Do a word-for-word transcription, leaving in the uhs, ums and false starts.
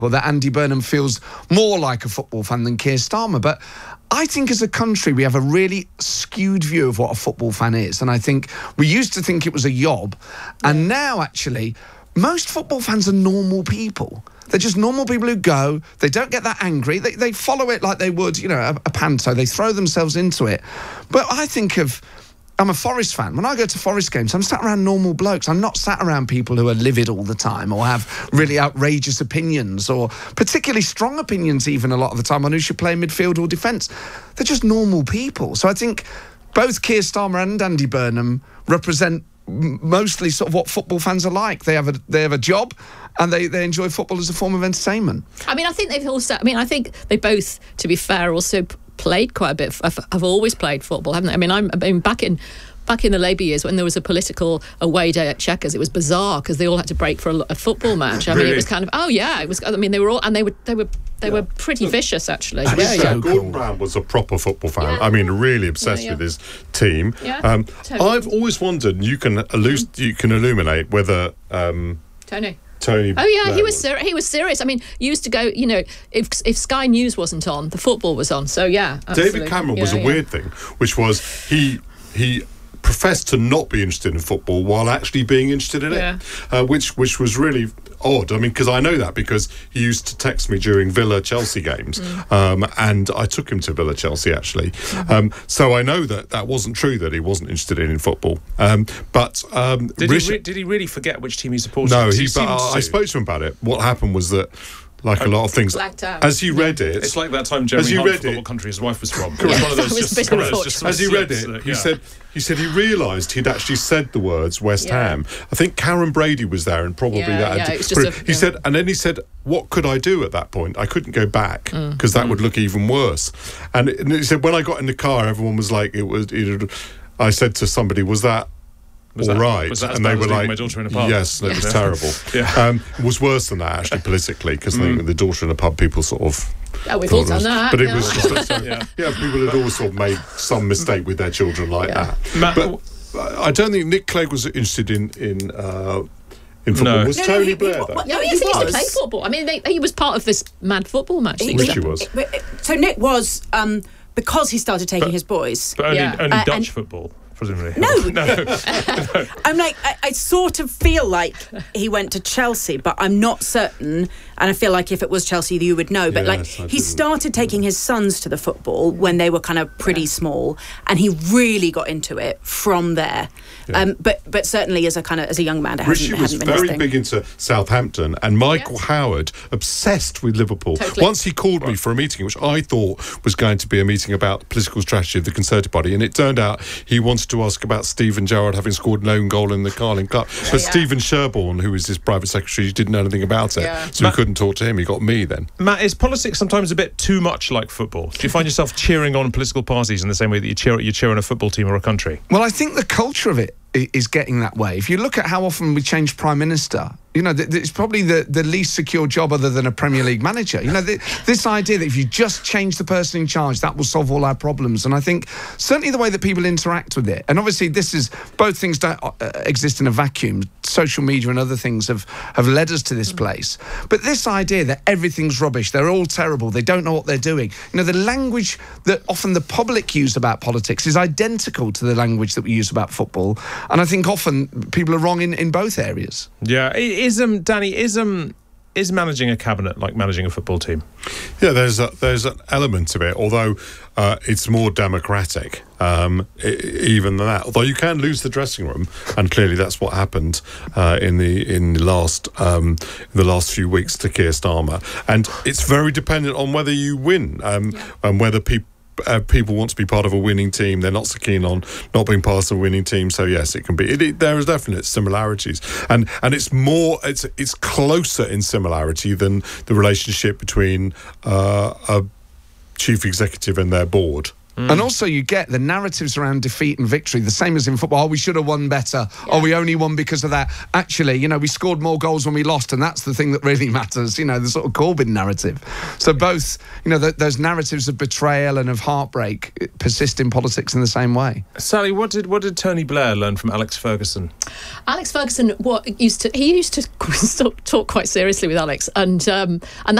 Well, that Andy Burnham feels more like a football fan than Keir Starmer. But I think as a country, we have a really skewed view of what a football fan is. And I think we used to think it was a yob. And yeah. now, actually, most football fans are normal people. They're just normal people who go, they don't get that angry. They, they follow it like they would, you know, a, a panto. They throw themselves into it. But I think of... I'm a Forest fan. When I go to Forest games, I'm sat around normal blokes. I'm not sat around people who are livid all the time or have really outrageous opinions or particularly strong opinions even a lot of the time on who should play midfield or defence. They're just normal people. So I think both Keir Starmer and Andy Burnham represent mostly sort of what football fans are like. They have a they have a job and they, they enjoy football as a form of entertainment. I mean, I think they've also... I mean, I think they both, to be fair, also... played quite a bit. I've, I've always played football, haven't I? I mean, I'm I mean, back in back in the Labour years when there was a political away day at Chequers, it was bizarre because they all had to break for a, a football match. I really? mean, it was kind of oh yeah, it was. I mean, they were all and they were they were they yeah. were pretty vicious actually. Yeah, yeah, yeah. yeah. Gordon cool. Brown was a proper football fan. Yeah. I mean, really obsessed yeah, yeah. with his team. Yeah. Um, Totally. I've always wondered, and you can illus- you can illuminate whether um, Tony. Tony. Oh yeah, Blair he was ser- he was serious. I mean, you used to go. You know, if if Sky News wasn't on, the football was on. So yeah, absolutely. David Cameron yeah, was a yeah. weird thing, which was he he professed to not be interested in football while actually being interested in yeah. it, uh, which which was really odd. I mean, because I know that because he used to text me during Villa Chelsea games, mm. um, and I took him to Villa Chelsea actually. Mm-hmm. Um, so I know that that wasn't true that he wasn't interested in, in football. Um, but um, did, Rish- he re- did he really forget which team he supported? No, he. he But I, I spoke to him about it. What happened was that. Like a lot of things, as he read it, it's like that time Jeremy Hunt, football country his wife was from. Yeah, one of those just, just, just as he read it, that, he yeah. said he said he realised he'd actually said the words West yeah. Ham. I think Karen Brady was there, and probably yeah, that. Yeah, it was just a, he yeah. said, and then he said, "What could I do at that point? I couldn't go back because mm. that mm. would look even worse." And, it, and he said, when I got in the car, everyone was like, "It was." It, I said to somebody, "Was that?" Was all that, right, was that and they were like, my daughter in a pub? yes, it yeah. was terrible. yeah. um, it was worse than that actually politically because mm. the daughter in a pub, people sort of. Yeah, we've all done was, that. But it yeah. was just so, yeah. yeah, people had all sort of made some mistake with their children like yeah. that. Matt, but I don't think Nick Clegg was interested in in. Uh, In football. No. Was no, Tony no, he, Blair he, there? what, No, no, he, he used was. to play football. I mean, they, he was part of this mad football match. He, Which he was. So Nick was um, because he started taking but, his boys. But only, yeah. only uh, Dutch football. Presumably. No, no. no. I'm like, I, I sort of feel like he went to Chelsea, but I'm not certain. And I feel like if it was Chelsea, you would know. But Yes, like, I he didn't. started taking his sons to the football when they were kind of pretty yeah. small, and he really got into it from there. Yeah. Um, but but certainly as a kind of as a young man, it Richie hasn't, was hasn't been his very thing. big into Southampton, and Michael Yes. Howard obsessed with Liverpool. Totally. Once he called me for a meeting, which I thought was going to be a meeting about the political strategy of the Conservative Party, and it turned out he wanted to ask about Stephen Gerrard having scored an own goal in the Carling Cup. But yeah. Stephen Sherborne, who was his private secretary, didn't know anything about it, Yeah. so Matt- we couldn't talk to him. He got me then. Matt, is politics sometimes a bit too much like football? Do you find yourself cheering on political parties in the same way that you cheer you cheer on a football team or a country? Well, I think the culture of it i- is getting that way. If you look at how often we change Prime Minister, you know, th- th- it's probably the, the least secure job other than a Premier League manager. You know, th- this idea that if you just change the person in charge, that will solve all our problems. And I think certainly the way that people interact with it, and obviously this is, both things don't uh, exist in a vacuum. Social media and other things have, have led us to this place. But this idea that everything's rubbish, they're all terrible, they don't know what they're doing. You know, the language that often the public use about politics is identical to the language that we use about football. And I think often people are wrong in, in both areas. Yeah, is um Danny is um is managing a cabinet like managing a football team? Yeah, there's a, there's an element of it, although uh, it's more democratic um, I- even than that. Although you can lose the dressing room, and clearly that's what happened uh, in the in the last um, in the last few weeks to Keir Starmer, and it's very dependent on whether you win um, Yeah. and whether people. Uh, people want to be part of a winning team. They're not so keen on not being part of a winning team. So yes, it can be. It, it, there is definite similarities, and and it's more. It's it's closer in similarity than the relationship between uh, a chief executive and their board. And also you get the narratives around defeat and victory, the same as in football. Oh, we should have won better. Yeah. Oh, we only won because of that. Actually, you know, we scored more goals when we lost, and that's the thing that really matters, you know, the sort of Corbyn narrative. So both, you know, th- those narratives of betrayal and of heartbreak persist in politics in the same way. Sally, what did what did Tony Blair learn from Alex Ferguson? Alex Ferguson what used to he used to talk quite seriously with Alex, and um, and